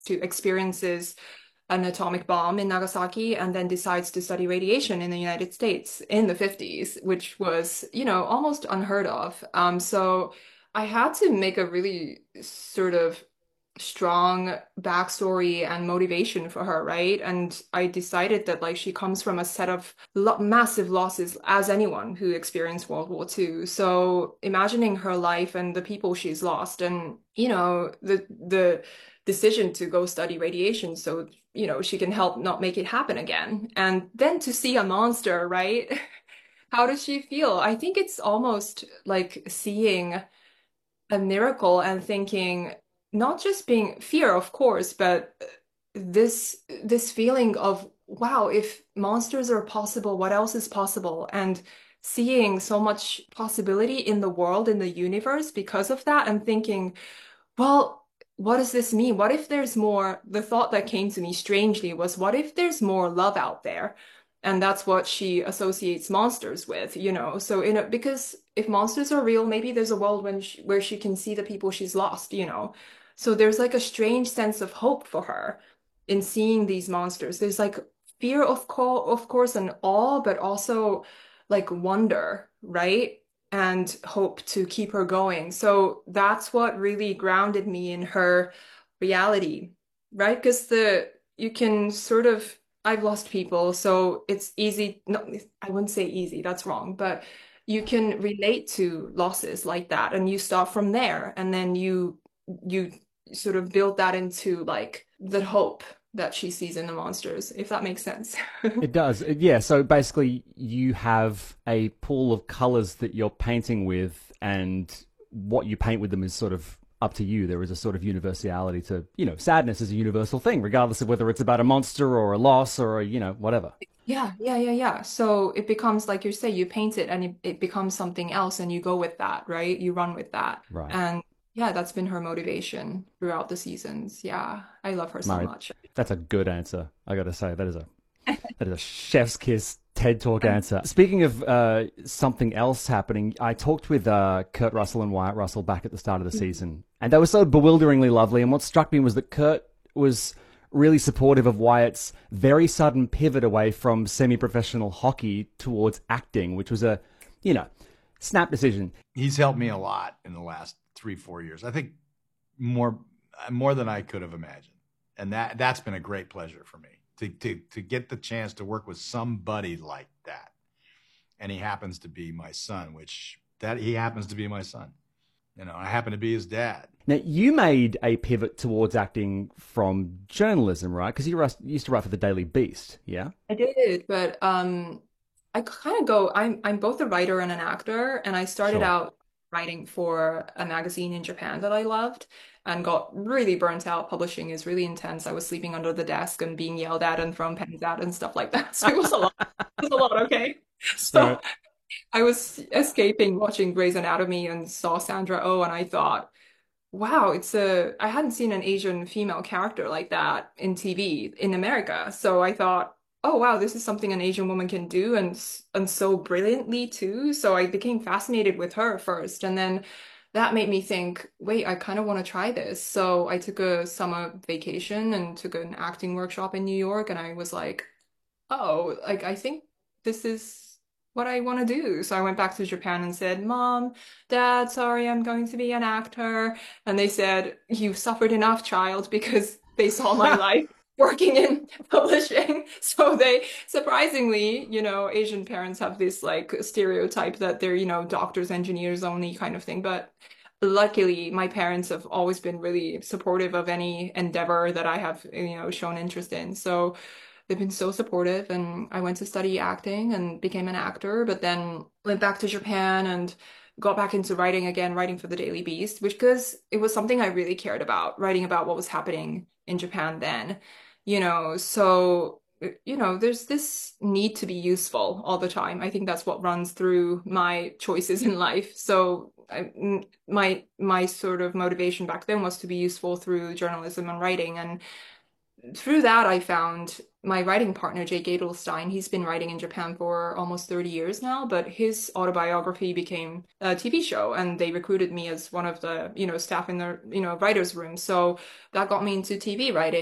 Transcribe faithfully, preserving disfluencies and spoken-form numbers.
to experiences an atomic bomb in Nagasaki and then decides to study radiation in the United States in the fifties, which was, you know, almost unheard of. Um, so I had to make a really sort of strong backstory and motivation for her, right? And I decided that like she comes from a set of lo massive losses as anyone who experienced World War Two. So imagining her life and the people she's lost and, you know, the the decision to go study radiation so, you know, she can help not make it happen again. And then to see a monster, right? How does she feel? I think it's almost like seeing a miracle and thinking not just being fear, of course, but this this feeling of wow, if monsters are possible, what else is possible? And seeing so much possibility in the world, in the universe because of that, and thinking, well, what does this mean? What if there's more? The thought that came to me strangely was, what if there's more love out there? And that's what she associates monsters with, you know. So in a, because if monsters are real, maybe there's a world when she, where she can see the people she's lost, you know. So there's like a strange sense of hope for her in seeing these monsters. There's like fear of co of course, and awe, but also like wonder, right? And hope to keep her going. So that's what really grounded me in her reality, right? Because the you can sort of I've lost people, so it's easy. No, I wouldn't say easy, that's wrong, but you can relate to losses like that and you start from there and then you you sort of build that into like the hope that she sees in the monsters, if that makes sense. It does. It- Yeah. So basically, you have a pool of colors that you're painting with, and what you paint with them is sort of up to you. There is a sort of universality to, you know, sadness is a universal thing, regardless of whether it's about a monster or a loss or, a, you know, whatever. Yeah, yeah, yeah, yeah. So it becomes like you say, you paint it and it, it becomes something else and you go with that, right? You run with that. Right. And yeah, that's been her motivation throughout the seasons. Yeah, I love her so Murray, much. that's a good answer. I got to say, that is a that is a chef's kiss TED Talk answer. Speaking of uh, something else happening, I talked with uh, Kurt Russell and Wyatt Russell back at the start of the season, and they were so bewilderingly lovely. And what struck me was that Kurt was really supportive of Wyatt's very sudden pivot away from semi-professional hockey towards acting, which was a, you know, snap decision. He's helped me a lot in the last three, four years. I think more more than I could have imagined, and that that's been a great pleasure for me to to to get the chance to work with somebody like that. And he happens to be my son, which that he happens to be my son. You know, I happen to be his dad. Now, you made a pivot towards acting from journalism, right? Because you rus- used to write for the Daily Beast, yeah? I did, but um, I kind of go. I'm I'm both a writer and an actor, and I started Sure. out writing for a magazine in Japan that I loved, and got really burnt out. Publishing is really intense. I was sleeping under the desk and being yelled at and thrown pens at and stuff like that. So it was a lot. It was a lot. Okay, so Right. I was escaping watching Grey's Anatomy and saw Sandra Oh, and I thought, wow, it's a, I hadn't seen an Asian female character like that in T V in America. So I thought, oh wow, this is something an Asian woman can do and s- and so brilliantly too. So I became fascinated with her first. And then that made me think, wait, I kind of want to try this. So I took a summer vacation and took an acting workshop in New York and I was like, oh, like I think this is what I want to do. So I went back to Japan and said, Mom, Dad, sorry, I'm going to be an actor. And they said, you've suffered enough, child, because they saw my life working in publishing. So they, surprisingly, you know, Asian parents have this like stereotype that they're, you know, doctors, engineers only kind of thing. But luckily, my parents have always been really supportive of any endeavor that I have, you know, shown interest in. So they've been so supportive, and I went to study acting and became an actor, but then went back to Japan and got back into writing again, writing for the Daily Beast, which because it was something I really cared about, writing about what was happening in Japan then, you know, so you know, there's this need to be useful all the time. I think that's what runs through my choices in life. So I, my my sort of motivation back then was to be useful through journalism and writing, and through that, I found my writing partner, Jake Adelstein. He's been writing in Japan for almost thirty years now, but his autobiography became a T V show, and they recruited me as one of the, you know, staff in the, you know, writer's room. So that got me into T V writing.